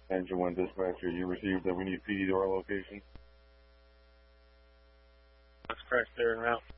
Engine 1 dispatcher, you received that we need PD to our location? That's correct, they're en route.